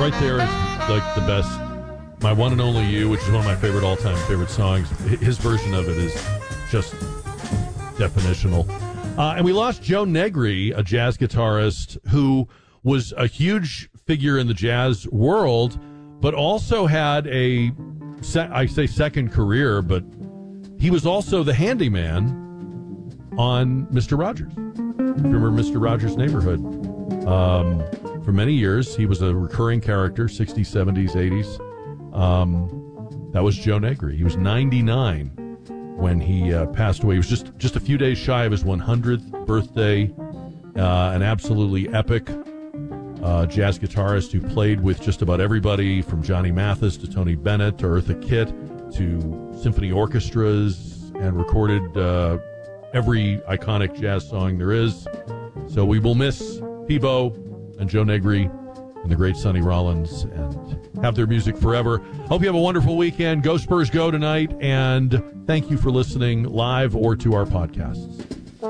right there is like the best. My One and Only You, which is one of my favorite all-time favorite songs. His version of it is just definitional. And we lost Joe Negri, a jazz guitarist who was a huge figure in the jazz world, but also had I say second career, but he was also the handyman on Mr. Rogers. Remember Mr. Rogers' Neighborhood? For many years, he was a recurring character, 60s, 70s, 80s. That was Joe Negri. He was 99 when he passed away. He was just a few days shy of his 100th birthday. An absolutely epic jazz guitarist who played with just about everybody, from Johnny Mathis to Tony Bennett to Eartha Kitt to symphony orchestras, and recorded every iconic jazz song there is. So we will miss Peabo and Joe Negri and the great Sonny Rollins, and have their music forever. Hope you have a wonderful weekend. Go Spurs Go tonight, and thank you for listening live or to our podcasts.